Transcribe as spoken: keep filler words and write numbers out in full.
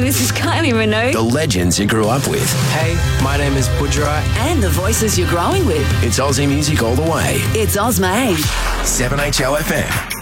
this is Kylie Minogue. The legends you grew up with. Hey, my name is Budrai. And the voices you're growing with. It's Aussie music all the way. It's Oz May. seven H O F M.